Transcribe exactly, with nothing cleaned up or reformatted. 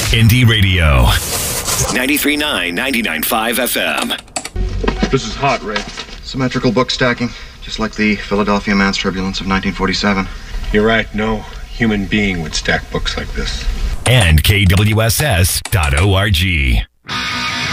Indie Radio. ninety-three point nine, ninety-nine point five F M. This is hot, Ray. Symmetrical book stacking, just like the Philadelphia Man's Turbulence of nineteen forty-seven. You're right, no human being would stack books like this. And K W S S dot org.